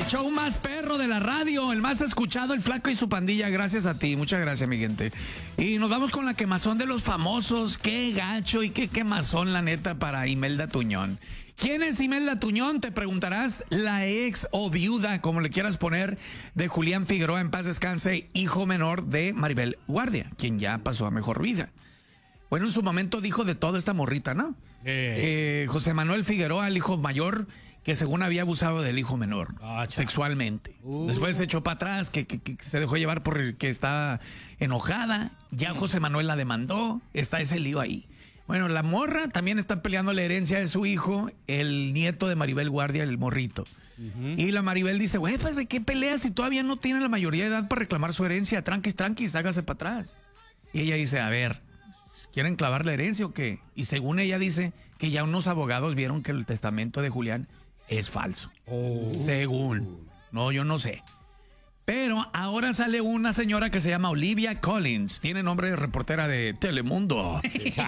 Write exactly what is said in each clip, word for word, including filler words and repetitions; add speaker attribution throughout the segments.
Speaker 1: show más perro de la radio, el más escuchado, el Flaco y su pandilla. Gracias a ti, muchas gracias, mi gente. Y nos vamos con la quemazón de los famosos. Qué gacho y qué quemazón, la neta, para Imelda Tuñón. ¿Quién es Imelda Tuñón? Te preguntarás. La ex o viuda, como le quieras poner, de Julián Figueroa, en paz descanse, hijo menor de Maribel Guardia, quien ya pasó a mejor vida. Bueno, en su momento dijo de todo esta morrita, ¿no? Eh. Eh, José Manuel Figueroa, el hijo mayor, que según había abusado del hijo menor, ah, sexualmente. Uh. Después se echó para atrás, que, que, que se dejó llevar porque estaba enojada. Ya José Manuel la demandó, está ese lío ahí. Bueno, la morra también está peleando la herencia de su hijo, el nieto de Maribel Guardia, el morrito. Uh-huh. Y la Maribel dice, güey, pues, ¿qué peleas si todavía no tiene la mayoría de edad para reclamar su herencia? Tranquis, tranquis, hágase para atrás. Y ella dice, a ver, ¿quieren clavar la herencia o qué? Y según ella dice que ya unos abogados vieron que el testamento de Julián es falso. Oh. Según. No, yo no sé. Pero ahora sale una señora que se llama Olivia Collins. Tiene nombre de reportera de Telemundo.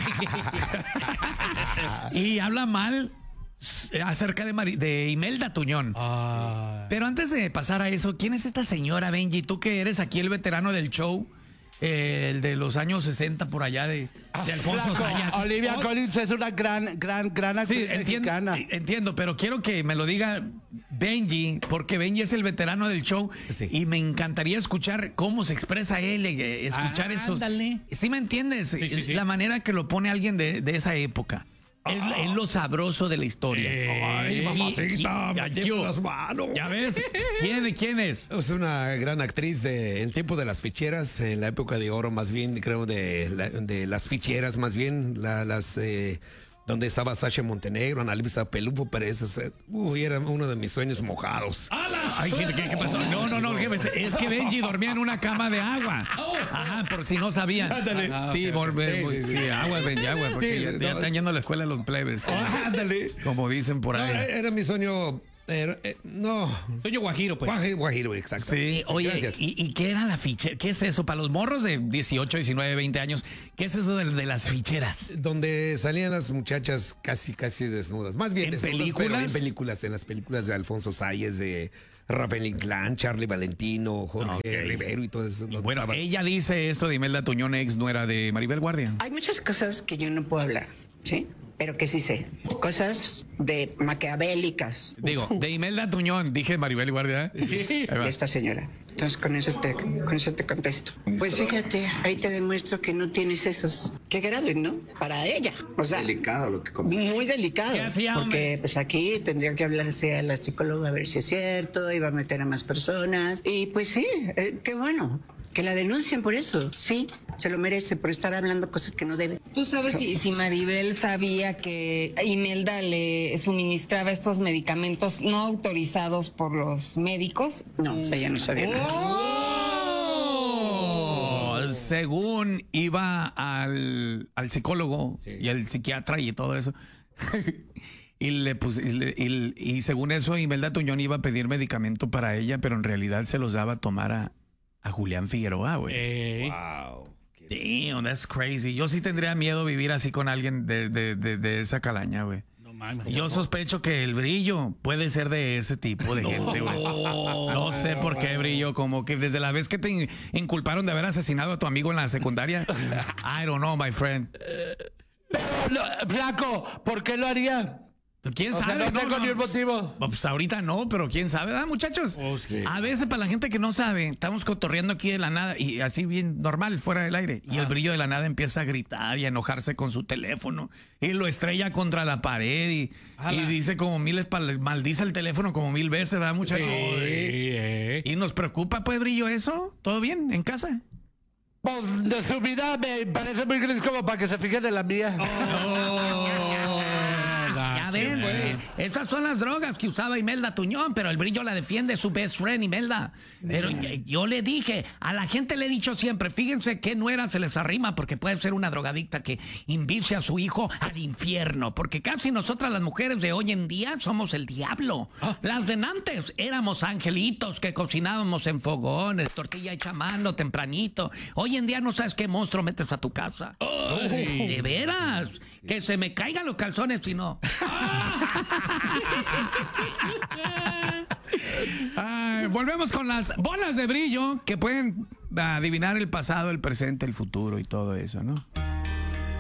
Speaker 1: Y habla mal acerca de, Mari- de Imelda Tuñón. Ah. Pero antes de pasar a eso, ¿quién es esta señora, Benji? Tú que eres aquí el veterano del show. Eh, el de los años sesenta por allá de, de Alfonso Sayas.
Speaker 2: Olivia oh. Collins es una gran, gran, gran actriz
Speaker 1: sí, entiendo, mexicana. Entiendo, pero quiero que me lo diga Benji, porque Benji es el veterano del show sí. Y me encantaría escuchar cómo se expresa él, escuchar ah, esos... Ándale. ¿Sí me entiendes? Sí, sí, sí. La manera que lo pone alguien de, de esa época. Es, oh. es lo sabroso de la historia.
Speaker 3: Eh, Ay, mamacita,
Speaker 1: ya, yo, las manos. ¿Ya ves? ¿Quién, ¿Quién es?
Speaker 3: Es una gran actriz de el tiempo de las ficheras, en la época de oro, más bien, creo, de, la, de las ficheras, más bien, la, las... Eh, donde estaba Sasha Montenegro, Ana Luisa Pelufo, pero eso uy, era uno de mis sueños mojados.
Speaker 1: ¡Hala! Ay, ¿qué, qué, qué pasó? No, no, no, es que Benji dormía en una cama de agua. Ajá, por si no sabían. Ándale. Ah, sí, okay. volver, sí, sí, sí, agua, Benji, agua, porque sí, ya, ya no, están yendo a la escuela los plebes. Como, ándale. Como dicen por ahí.
Speaker 3: No, era mi sueño... Era, eh, no.
Speaker 1: Sueño guajiro, pues.
Speaker 3: Guajiro, guajiro, exacto.
Speaker 1: Sí, oye, ¿y, ¿y qué era la fichera? ¿Qué es eso? Para los morros de dieciocho, diecinueve, veinte años, ¿qué es eso de, de las ficheras?
Speaker 3: Donde salían las muchachas casi, casi desnudas. Más bien
Speaker 1: ¿En
Speaker 3: desnudas,
Speaker 1: películas?
Speaker 3: Pero en películas, en las películas de Alfonso Sayas, de Rafael Inclán, Charlie Valentino, Jorge okay. Rivero y todo eso.
Speaker 1: Y bueno, estaba... ella dice esto de Imelda Tuñón, ex nuera de Maribel Guardia.
Speaker 4: Hay muchas cosas que yo no puedo hablar, ¿sí? Pero que sí sé. Cosas de maquiavélicas.
Speaker 1: Digo, de Imelda Tuñón, dije Maribel Guardia.
Speaker 4: De esta señora. Entonces con eso te, con eso te contesto. Pues fíjate, ahí te demuestro que no tienes esos. Qué grave, ¿no? Para ella. O sea,
Speaker 3: delicado lo que comí.
Speaker 4: Muy delicado.
Speaker 1: Hacía,
Speaker 4: porque pues aquí tendría que hablarse a la psicóloga a ver si es cierto, iba a meter a más personas. Y pues sí, eh, qué bueno. Que la denuncien por eso, sí, se lo merece por estar hablando cosas que no debe.
Speaker 5: ¿Tú sabes si, si Maribel sabía que Imelda le suministraba estos medicamentos no autorizados por los médicos?
Speaker 4: No, ella no sabía nada.
Speaker 1: Oh, según iba al, al psicólogo sí. y al psiquiatra y todo eso. Y, le pus, y, le, y, y según eso, Imelda Tuñón iba a pedir medicamento para ella, pero en realidad se los daba a tomar a... A Julián Figueroa, güey.
Speaker 3: Eh. Wow.
Speaker 1: Damn, that's crazy. Yo sí tendría miedo vivir así con alguien de, de, de, de esa calaña, güey. No mames. Yo sospecho que el Brillo puede ser de ese tipo de gente, güey. No sé por qué Brillo, como que desde la vez que te inculparon de haber asesinado a tu amigo en la secundaria. I don't know, my friend.
Speaker 2: Pero, no, Blanco, ¿por qué lo haría?
Speaker 1: ¿Quién
Speaker 2: o
Speaker 1: sabe?
Speaker 2: Sea, no, no tengo
Speaker 1: no,
Speaker 2: ni un motivo.
Speaker 1: Pues ahorita no, pero quién sabe, ¿verdad, muchachos? Oh, sí. A veces, para la gente que no sabe, estamos cotorreando aquí de la nada y así bien normal, fuera del aire. Ah. Y el Brillo de la nada empieza a gritar y a enojarse con su teléfono y lo estrella contra la pared y, y dice como miles, maldice el teléfono como mil veces, ¿verdad, muchachos? Sí, eh. Y nos preocupa, pues, Brillo, eso. ¿Todo bien en casa?
Speaker 2: Pues de su vida me parece muy gris como para que se fije de la mía.
Speaker 1: Oh. Ya ven, güey. Estas son las drogas que usaba Imelda Tuñón, pero el Brillo la defiende, su best friend Imelda. Pero yo le dije, a la gente le he dicho siempre, fíjense qué nuera se les arrima, porque puede ser una drogadicta que invite a su hijo al infierno, porque casi nosotras las mujeres de hoy en día somos el diablo. Ah. Las de antes éramos angelitos que cocinábamos en fogones, tortilla hecha a mano, tempranito. Hoy en día no sabes qué monstruo metes a tu casa. Ay. De veras, que se me caigan los calzones si no. Ah, Eh, volvemos con las bolas de brillo que pueden adivinar el pasado, el presente, el futuro y todo eso, ¿no?